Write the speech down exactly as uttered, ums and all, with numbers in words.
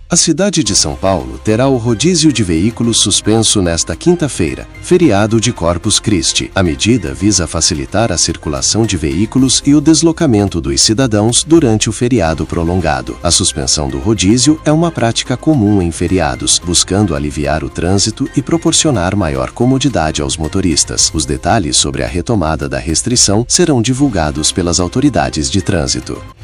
A cidade de São Paulo terá o rodízio de veículos suspenso nesta quinta-feira, feriado de Corpus Christi. A medida visa facilitar a circulação de veículos e o deslocamento dos cidadãos durante o feriado prolongado. A suspensão do rodízio é uma prática comum em feriados, buscando aliviar o trânsito e proporcionar maior comodidade aos motoristas. Os detalhes sobre a retomada da restrição serão divulgados pelas autoridades de trânsito.